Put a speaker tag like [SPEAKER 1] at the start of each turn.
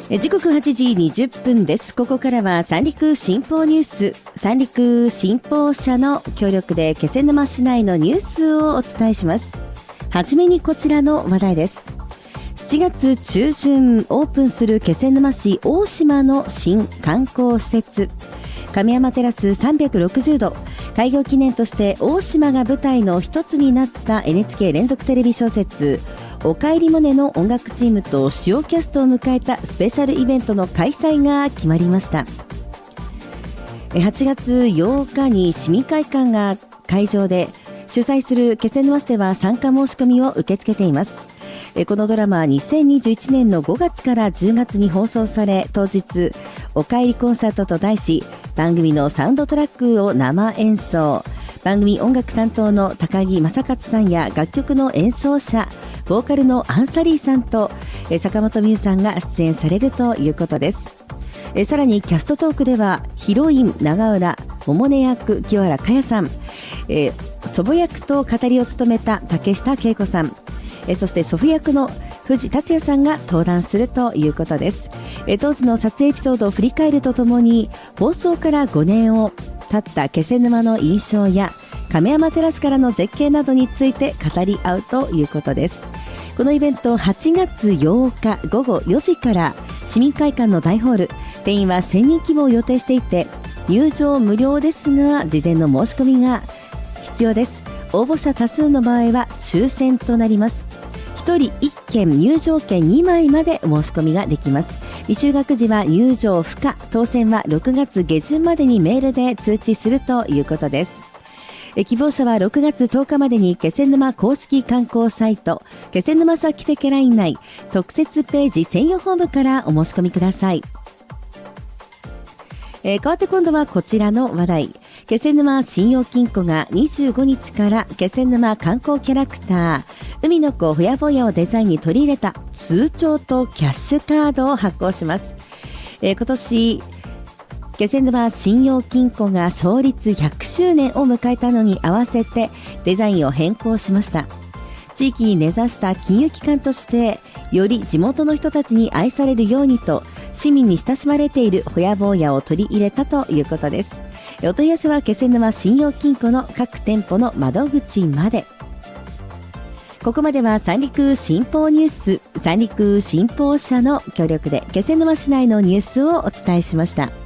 [SPEAKER 1] 時刻8時20分です。ここからは三陸新報ニュース、三陸新報社の協力で気仙沼市内のニュースをお伝えします。はじめにこちらの話題です。7月中旬オープンする気仙沼市大島の新観光施設、亀山テラス360度開業記念として大島が舞台の一つになった NHK 連続テレビ小説おかえりモネの音楽チームと主要キャストを迎えたスペシャルイベントの開催が決まりました。8月8日に市民会館が会場で主催する気仙沼市では参加申し込みを受け付けています。このドラマは2021年の5月から10月に放送され、当日おかえりコンサートと題し、番組のサウンドトラックを生演奏、番組音楽担当の高木正勝さんや楽曲の演奏者、ボーカルのアンサリーさんと坂本美優さんが出演されるということです。さらにキャストトークではヒロイン永浦百音役清原果耶さん、祖母役と語りを務めた竹下恵子さん、そして祖父役の藤達也さんが登壇するということです。当時の撮影エピソードを振り返るとともに、放送から5年を経った気仙沼の印象や亀山テラスからの絶景などについて語り合うということです。このイベント8月8日午後4時から市民会館の大ホール、定員は1000人規模を予定していて、入場無料ですが事前の申し込みが必要です。応募者多数の場合は抽選となります。1人1件入場券2枚まで申し込みができます。未就学児は入場不可、当選は6月下旬までにメールで通知するということです。希望者は6月10日までに気仙沼公式観光サイト気仙沼さきてけライン内特設ページ専用フォームからお申し込みください。変わって今度はこちらの話題。気仙沼信用金庫が25日から気仙沼観光キャラクター海の子ほやぼやをデザインに取り入れた通帳とキャッシュカードを発行します。今年気仙沼信用金庫が創立100周年を迎えたのに合わせてデザインを変更しました。地域に根ざした金融機関としてより地元の人たちに愛されるようにと、市民に親しまれているほやぼやを取り入れたということです。お問い合わせは気仙沼信用金庫の各店舗の窓口まで。ここまでは三陸新報ニュース、三陸新報社の協力で気仙沼市内のニュースをお伝えしました。